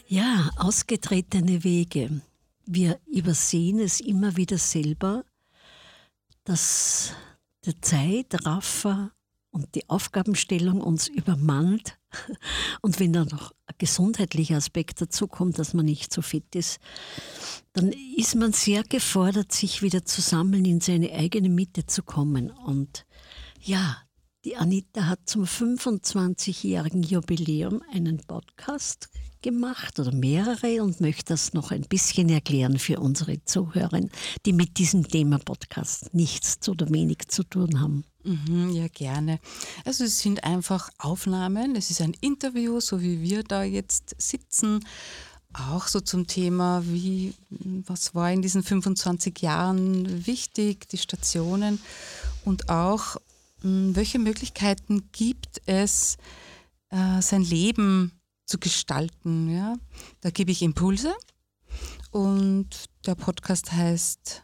Ja, ausgetretene Wege. Wir übersehen es immer wieder selber, dass der Zeitraffer und die Aufgabenstellung uns übermannt. Und wenn dann noch ein gesundheitlicher Aspekt dazu kommt, dass man nicht so fit ist, dann ist man sehr gefordert, sich wieder zu sammeln, in seine eigene Mitte zu kommen. Und ja, die Anita hat zum 25-jährigen Jubiläum einen Podcast gemacht oder mehrere und möchte das noch ein bisschen erklären für unsere Zuhörer, die mit diesem Thema Podcast nichts oder wenig zu tun haben. Ja, gerne. Also es sind einfach Aufnahmen, es ist ein Interview, so wie wir da jetzt sitzen, auch so zum Thema, was war in diesen 25 Jahren wichtig, die Stationen und auch, welche Möglichkeiten gibt es, sein Leben zu gestalten. Ja? Da gebe ich Impulse und der Podcast heißt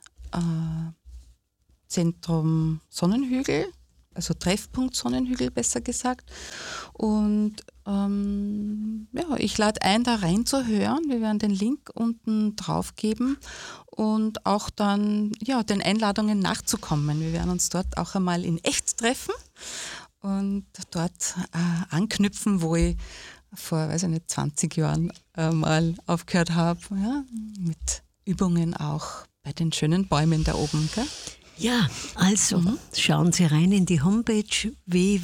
Zentrum Sonnenhügel, also Treffpunkt Sonnenhügel besser gesagt. Und ich lade ein, da reinzuhören. Wir werden den Link unten drauf geben und auch dann den Einladungen nachzukommen. Wir werden uns dort auch einmal in echt treffen und dort anknüpfen, wo ich vor, 20 Jahren mal aufgehört habe, mit Übungen auch bei den schönen Bäumen da oben. Gell? Ja, also schauen Sie rein in die Homepage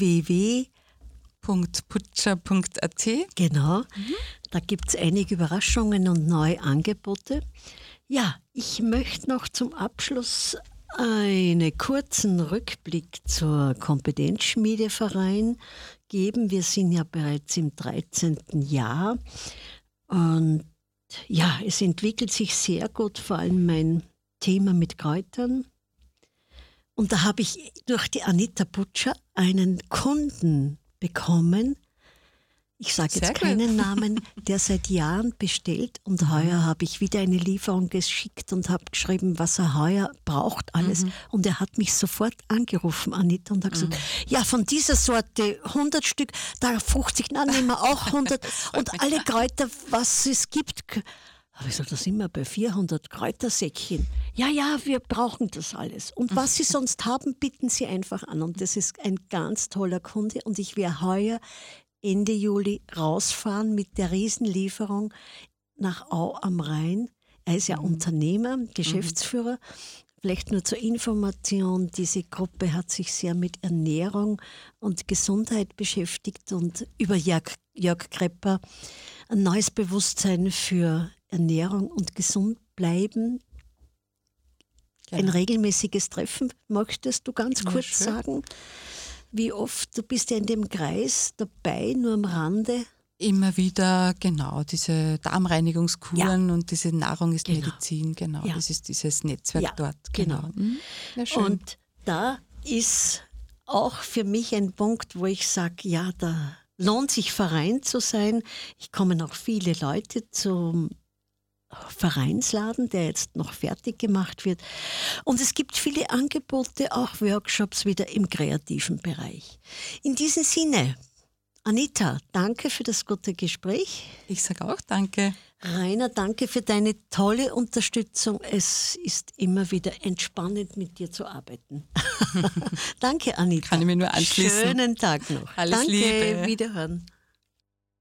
www.putscher.at. Genau, da gibt es einige Überraschungen und neue Angebote. Ja, ich möchte noch zum Abschluss einen kurzen Rückblick zur Kompetenzschmiedeverein geben. Wir sind ja bereits im 13. Jahr und ja, es entwickelt sich sehr gut, vor allem mein Thema mit Kräutern. Und da habe ich durch die Anita Putscher einen Kunden bekommen, ich sage jetzt keinen Namen, der seit Jahren bestellt und heuer habe ich wieder eine Lieferung geschickt und habe geschrieben, was er heuer braucht, alles. Und er hat mich sofort angerufen, Anita, und hat gesagt, ja, von dieser Sorte 100 Stück, da 50, dann nehmen wir auch 100 und alle Kräuter, was es gibt. Aber ich sage, da sind wir bei 400 Kräutersäckchen. Ja, wir brauchen das alles. Und was Sie sonst haben, bitten Sie einfach an. Und das ist ein ganz toller Kunde. Und ich werde heuer Ende Juli rausfahren mit der Riesenlieferung nach Au am Rhein. Er ist ja Unternehmer, Geschäftsführer. Vielleicht nur zur Information, diese Gruppe hat sich sehr mit Ernährung und Gesundheit beschäftigt und über Jörg Krepper ein neues Bewusstsein für Ernährung und gesund bleiben. Ja. Ein regelmäßiges Treffen. Möchtest du ganz kurz sagen, wie oft, du bist ja in dem Kreis dabei, nur am Rande? Immer wieder, genau, diese Darmreinigungskuren und diese Nahrung ist Medizin, genau, das ist dieses Netzwerk dort. Genau. Ja, schön. Und da ist auch für mich ein Punkt, wo ich sage, ja, da lohnt sich Verein zu sein. Ich kommen auch viele Leute zum Vereinsladen, der jetzt noch fertig gemacht wird. Und es gibt viele Angebote, auch Workshops wieder im kreativen Bereich. In diesem Sinne, Anita, danke für das gute Gespräch. Ich sage auch danke. Rainer, danke für deine tolle Unterstützung. Es ist immer wieder entspannend, mit dir zu arbeiten. Danke, Anita. Kann ich mir nur anschließen. Schönen Tag noch. Alles danke, Liebe. Wiederhören.